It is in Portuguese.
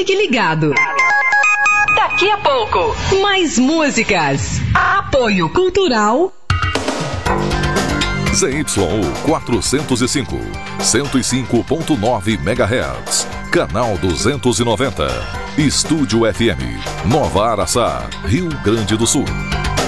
Fique ligado. Daqui a pouco, mais músicas. Apoio Cultural. ZYU 405, 105.9 MHz. Canal 290. Estúdio FM, Nova Araçá, Rio Grande do Sul.